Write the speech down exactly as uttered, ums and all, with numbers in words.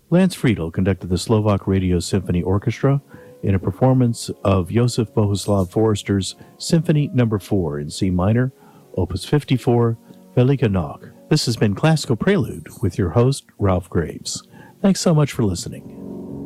Lance Friedel conducted the Slovak Radio Symphony Orchestra in a performance of Joseph Bohuslav Foerster's Symphony Number four in C minor, Opus fifty-four, Velika Noc. This has been Classical Prelude with your host, Ralph Graves. Thanks so much for listening.